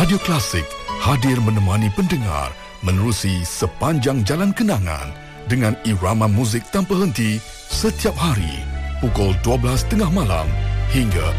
Radio Klasik hadir menemani pendengar menerusi sepanjang jalan kenangan dengan irama muzik tanpa henti setiap hari pukul 12:30 malam hingga